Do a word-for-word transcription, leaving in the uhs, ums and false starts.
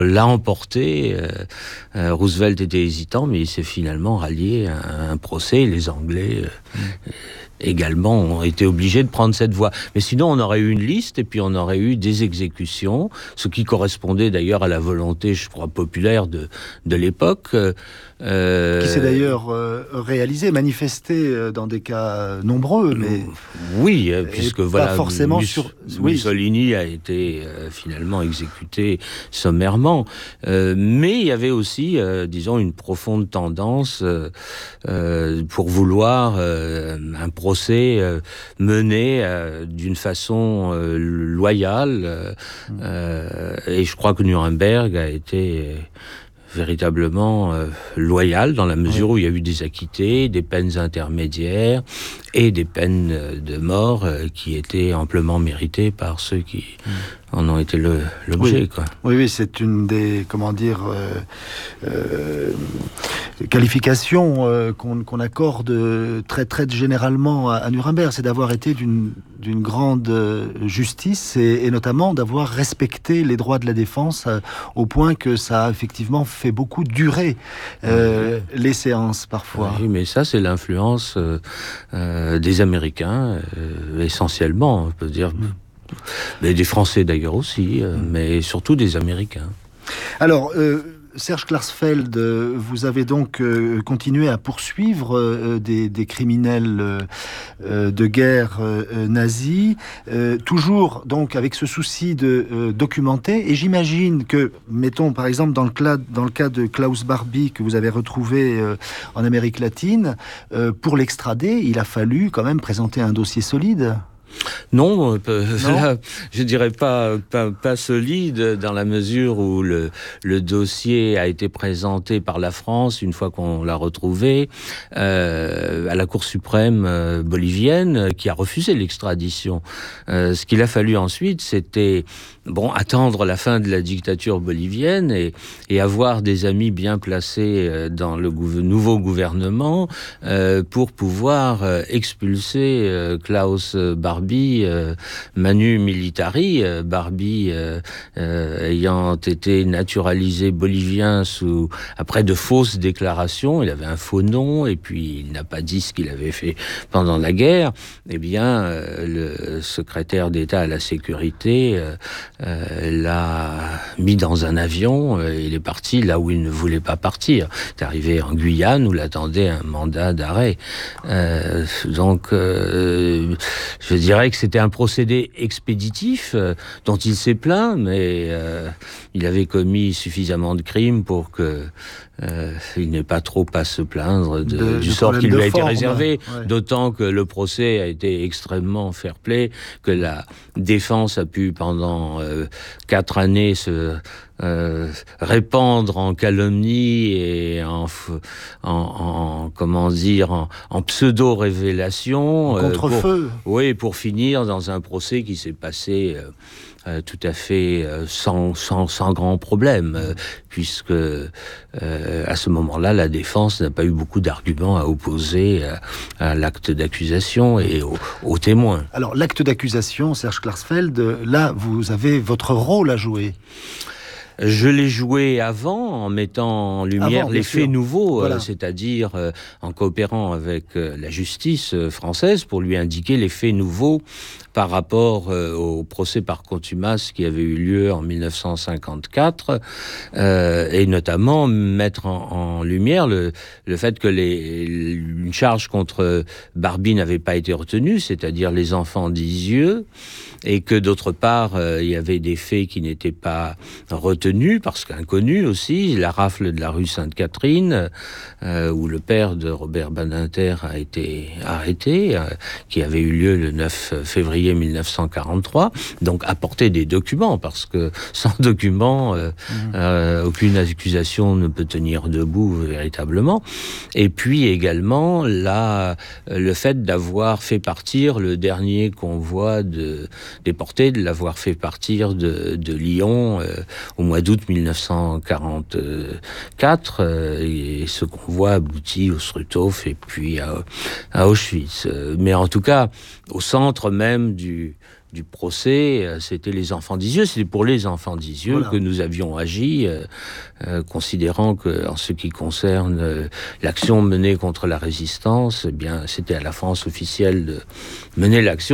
l'a emporté. Euh, euh, Roosevelt était hésitant, mais il s'est finalement rallié à un procès. Les Anglais euh, mmh. également ont été obligés de prendre cette voie. Mais sinon, on aurait eu une liste et puis on aurait eu des exécutions, ce qui correspondait d'ailleurs à la volonté, je crois, populaire de, de l'époque. Euh... Qui s'est d'ailleurs euh, réalisé, manifesté dans des cas nombreux, mais... Oui, puisque voilà, pas forcément Mus- sur... Mussolini oui. a été euh, finalement exécuté sommairement. Euh, mais il y avait aussi, euh, disons, une profonde tendance euh, euh, pour vouloir euh, un procès euh, mené euh, d'une façon euh, loyale. Euh, mmh. euh, et je crois que Nuremberg a été... Euh, véritablement euh, loyal dans la mesure oui. où il y a eu des acquittés, des peines intermédiaires et des peines de mort euh, qui étaient amplement méritées par ceux qui mmh. en ont été le, l'objet. Oui. Quoi. Oui, oui, c'est une des, comment dire, euh, euh, qualifications euh, qu'on, qu'on accorde très, très généralement à, à Nuremberg, c'est d'avoir été d'une, d'une grande justice et, et notamment d'avoir respecté les droits de la défense euh, au point que ça a effectivement fait beaucoup durer euh, oui. les séances parfois. Oui, mais ça, c'est l'influence euh, euh, des Américains, euh, essentiellement, on peut dire... Mmh. Mais des Français d'ailleurs aussi, euh, mmh. mais surtout des Américains. Alors, euh, Serge Klarsfeld, euh, vous avez donc euh, continué à poursuivre euh, des, des criminels euh, de guerre euh, nazis, euh, toujours donc avec ce souci de euh, documenter. Et j'imagine que, mettons par exemple dans le cas, dans le cas de Klaus Barbie que vous avez retrouvé euh, en Amérique latine, euh, pour l'extrader, il a fallu quand même présenter un dossier solide. Non, euh, non. Là, je dirais pas, pas pas solide dans la mesure où le le dossier a été présenté par la France une fois qu'on l'a retrouvé euh, à la Cour suprême euh, bolivienne qui a refusé l'extradition. Euh, ce qu'il a fallu ensuite, c'était bon attendre la fin de la dictature bolivienne et et avoir des amis bien placés euh, dans le gouv- nouveau gouvernement euh, pour pouvoir euh, expulser euh, Klaus Barbie. Euh, Manu Militari, euh, Barbie euh, euh, ayant été naturalisé bolivien sous après de fausses déclarations, il avait un faux nom et puis il n'a pas dit ce qu'il avait fait pendant la guerre. Eh bien, euh, le secrétaire d'État à la sécurité euh, euh, l'a mis dans un avion. Euh, il est parti là où il ne voulait pas partir. Il est arrivé en Guyane où l'attendait un mandat d'arrêt. Euh, donc, euh, je dirais que c'était un procédé expéditif euh, dont il s'est plaint, mais euh, il avait commis suffisamment de crimes pour que euh, il n'ait pas trop à se plaindre de, de, du sort qui lui a été réservé. Ouais. D'autant que le procès a été extrêmement fair-play, que la défense a pu pendant euh, quatre années se Euh, répandre en calomnie et en, en, en comment dire en, en pseudo-révélation en contre-feu. Euh, pour, oui, pour finir dans un procès qui s'est passé euh, euh, tout à fait euh, sans, sans, sans grand problème, euh, puisque euh, à ce moment-là, la défense n'a pas eu beaucoup d'arguments à opposer à, à l'acte d'accusation et aux, aux témoins. Alors, l'acte d'accusation, Serge Klarsfeld, là, vous avez votre rôle à jouer. Je l'ai joué avant en mettant en lumière avant, les faits sûr. nouveaux, voilà. euh, c'est-à-dire euh, en coopérant avec euh, la justice euh, française pour lui indiquer les faits nouveaux par rapport euh, au procès par contumace qui avait eu lieu en dix-neuf cent cinquante-quatre euh, et notamment mettre en, en lumière le, le fait que les, une charge contre Barbie n'avait pas été retenue, c'est-à-dire les enfants d'Isieux, et que d'autre part euh, il y avait des faits qui n'étaient pas retenus parce qu'inconnus aussi, la rafle de la rue Sainte-Catherine euh, où le père de Robert Badinter a été arrêté, euh, qui avait eu lieu le neuf février dix-neuf cent quarante-trois, donc apporter des documents parce que sans documents euh, mmh. euh, aucune accusation ne peut tenir debout véritablement. Et puis également là, le fait d'avoir fait partir le dernier convoi de déporté, de l'avoir fait partir de, de Lyon euh, au mois d'août dix-neuf cent quarante-quatre euh, et ce convoi aboutit au Struthof et puis à, à Auschwitz. Euh, mais en tout cas, au centre même du, du procès, c'était les enfants d'Isieux. C'était pour les enfants d'Isieux voilà. que nous avions agi, euh, euh, considérant que, en ce qui concerne euh, l'action menée contre la résistance, eh bien, c'était à la France officielle de mener l'action.